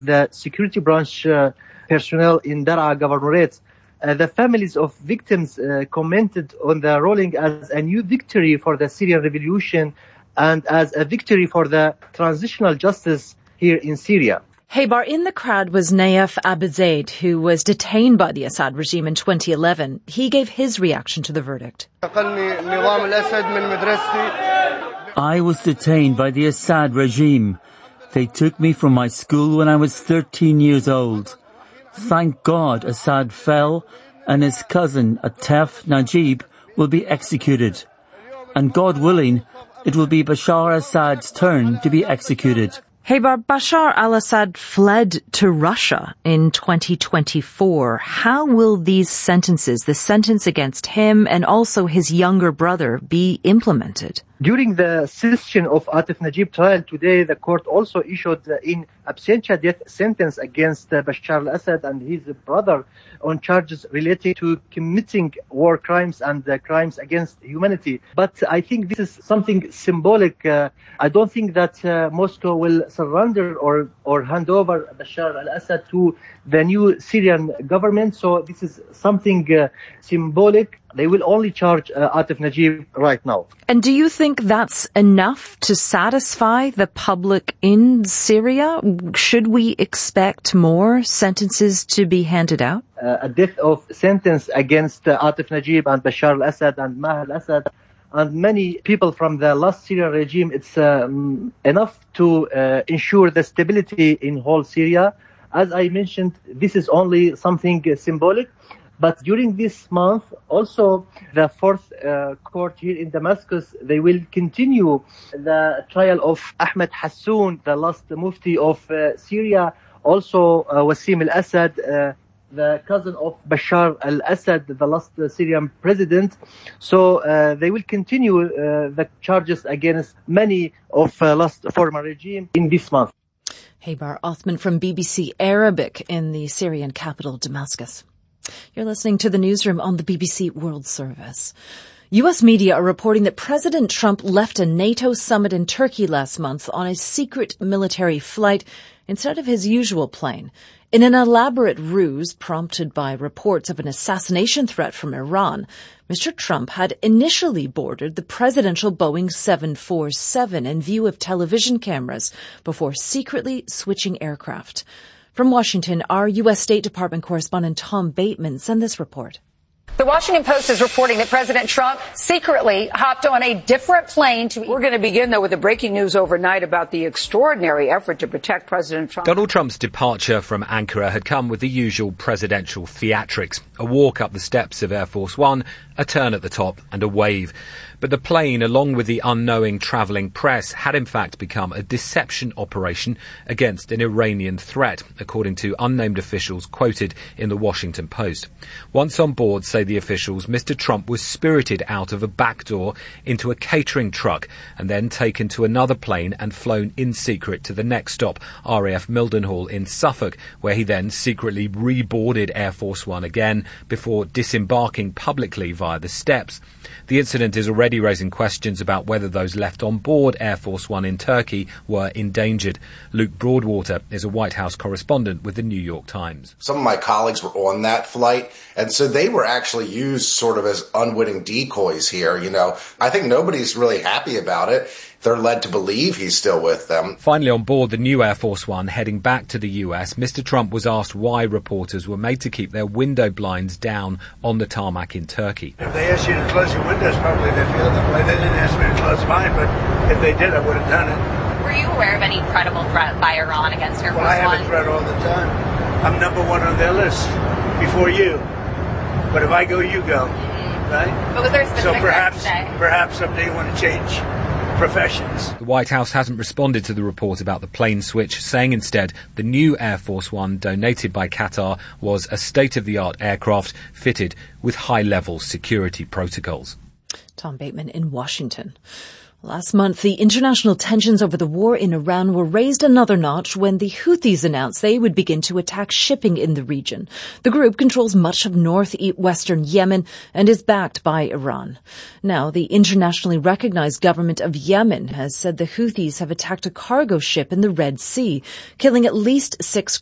the security branch personnel in Daraa Governorate. The families of victims commented on the ruling as a new victory for the Syrian revolution and as a victory for the transitional justice here in Syria. Haybar, in the crowd was Nayef Abizaid, who was detained by the Assad regime in 2011. He gave his reaction to the verdict. I was detained by the Assad regime. They took me from my school when I was 13 years old. Thank God Assad fell and his cousin Atef Najib will be executed. And God willing, it will be Bashar Assad's turn to be executed. Haybar, Bashar al-Assad fled to Russia in 2024. How will these sentences, the sentence against him and also his younger brother, be implemented? During the session of Atef Najib trial today, the court also issued in absentia death sentence against Bashar al-Assad and his brother on charges related to committing war crimes and crimes against humanity. But I think this is something symbolic. I don't think that Moscow will surrender or hand over Bashar al-Assad to the new Syrian government. So this is something symbolic. They will only charge Atef Najib right now. And do you think that's enough to satisfy the public in Syria? Should we expect more sentences to be handed out? A death of sentence against Atef Najib and Bashar al-Assad and Maher al-Assad and many people from the last Syrian regime, it's enough to ensure the stability in whole Syria. As I mentioned, this is only something symbolic. But during this month, also the fourth court here in Damascus, they will continue the trial of Ahmed Hassoun, the last mufti of Syria, also Wassim al-Assad, the cousin of Bashar al-Assad, the last Syrian president. So they will continue the charges against many of last former regime in this month. Haybar Othman from BBC Arabic in the Syrian capital, Damascus. You're listening to the newsroom on the BBC World Service. U.S. media are reporting that President Trump left a NATO summit in Turkey last month on a secret military flight instead of his usual plane. In an elaborate ruse prompted by reports of an assassination threat from Iran, Mr. Trump had initially boarded the presidential Boeing 747 in view of television cameras before secretly switching aircraft. From Washington, our U.S. State Department correspondent Tom Bateman sent this report. The Washington Post is reporting that President Trump secretly hopped on a different plane to... We're going to begin, though, with the breaking news overnight about the extraordinary effort to protect President Trump. Donald Trump's departure from Ankara had come with the usual presidential theatrics. A walk up the steps of Air Force One, a turn at the top and a wave. But the plane, along with the unknowing travelling press, had in fact become a deception operation against an Iranian threat, according to unnamed officials quoted in the Washington Post. Once on board, say the officials, Mr. Trump was spirited out of a back door into a catering truck and then taken to another plane and flown in secret to the next stop, RAF Mildenhall in Suffolk, where he then secretly reboarded Air Force One again before disembarking publicly via the steps. The incident is already raising questions about whether those left on board Air Force One in Turkey were endangered. Luke Broadwater is a White House correspondent with the New York Times. Some of my colleagues were on that flight, and so they were actually used sort of as unwitting decoys here. You know, I think nobody's really happy about it. They're led to believe he's still with them. Finally, on board the new Air Force One heading back to the US, Mr. Trump was asked why reporters were made to keep their window blinds down on the tarmac in Turkey. If they asked you to close your windows, probably they feel that way. They didn't ask me to close mine, but if they did, I would have done it. Were you aware of any credible threat by Iran against Air Force One? Well, I have a threat all the time. I'm number one on their list before you. But if I go, you go. Right? But was there a specific perhaps someday you want to change professions. The White House hasn't responded to the report about the plane switch, saying instead the new Air Force One donated by Qatar was a state-of-the-art aircraft fitted with high-level security protocols. Tom Bateman in Washington. Last month, the international tensions over the war in Iran were raised another notch when the Houthis announced they would begin to attack shipping in the region. The group controls much of northwestern Yemen and is backed by Iran. Now, the internationally recognized government of Yemen has said the Houthis have attacked a cargo ship in the Red Sea, killing at least 6